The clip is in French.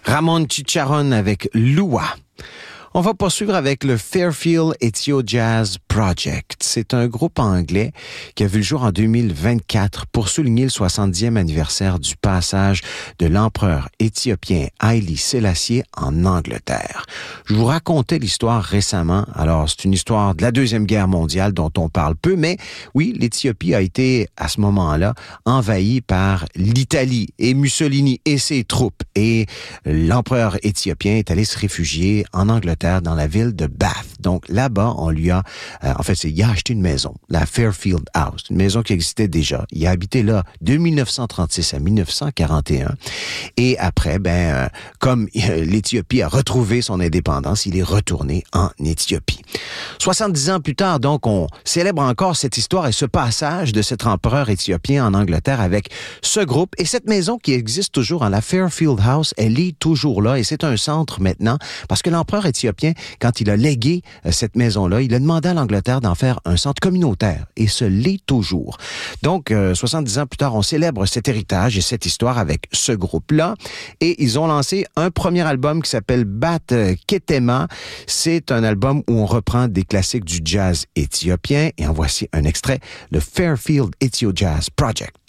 Ramon Chicharron avec Lua. On va poursuivre avec le Fairfield Ethio Jazz Project. C'est un groupe anglais qui a vu le jour en 2024 pour souligner le 70e anniversaire du passage de l'empereur éthiopien Haïli Sélassié en Angleterre. Je vous racontais l'histoire récemment. Alors, c'est une histoire de la Deuxième Guerre mondiale dont on parle peu, mais oui, l'Éthiopie a été, à ce moment-là, envahie par l'Italie et Mussolini et ses troupes. Et l'empereur éthiopien est allé se réfugier en Angleterre dans la ville de Bath. Donc là-bas, on lui a, il a acheté une maison, la Fairfield House, une maison qui existait déjà. Il a habité là de 1936 à 1941. Et après, comme l'Éthiopie a retrouvé son indépendance, il est retourné en Éthiopie. 70 ans plus tard, donc, on célèbre encore cette histoire et ce passage de cet empereur éthiopien en Angleterre avec ce groupe. Et cette maison qui existe toujours, la Fairfield House, elle est toujours là et c'est un centre maintenant parce que l'empereur éthiopien, quand il a légué cette maison-là, il a demandé à l'Angleterre d'en faire un centre communautaire et ce l'est toujours. Donc, 70 ans plus tard, on célèbre cet héritage et cette histoire avec ce groupe-là et ils ont lancé un premier album qui s'appelle Bat Ketema. C'est un album où on reprend des classiques du jazz éthiopien et en voici un extrait, le Fairfield Ethio Jazz Project.